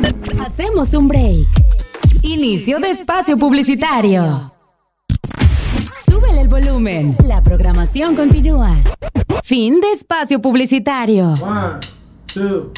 Hacemos un break. Inicio de espacio publicitario. Súbele el volumen. La programación continúa. Fin de espacio publicitario. 1, 2.